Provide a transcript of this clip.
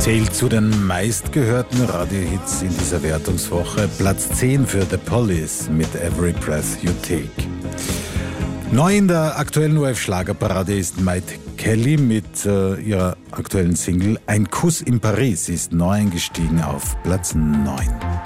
Zählt zu den meistgehörten Radiohits in dieser Wertungswoche. Platz 10 für The Police mit Every Breath You Take. Neu in der aktuellen ORF-Schlagerparade ist Maite Kelly mit ihrer aktuellen Single Ein Kuss in Paris ist neu eingestiegen auf Platz 9.